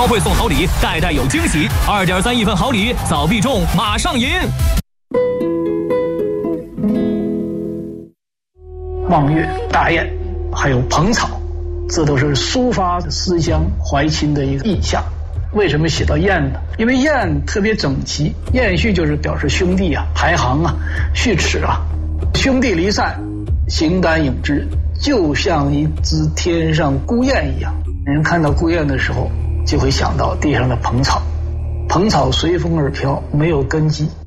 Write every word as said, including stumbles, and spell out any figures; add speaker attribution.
Speaker 1: 超会送好礼，代代有惊喜。二点三亿份好礼，早必中，马上赢！
Speaker 2: 望月、大雁，还有蓬草，这都是抒发思乡怀亲的一个意象。为什么写到雁呢？因为雁特别整齐，雁序就是表示兄弟啊、排行啊、序齿啊。兄弟离散，形单影只，就像一只天上孤雁一样。人看到孤雁的时候，就会想到地上的蓬草，蓬草随风而飘，没有根基，